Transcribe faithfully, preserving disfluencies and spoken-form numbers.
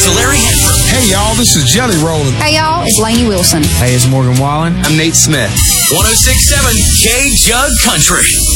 to Larry Hanford. Hey, y'all, this is Jelly Roll. Hey, y'all, it's Lainey Wilson. Hey, it's Morgan Wallen. I'm Nate Smith. one oh six point seven K Jug Country.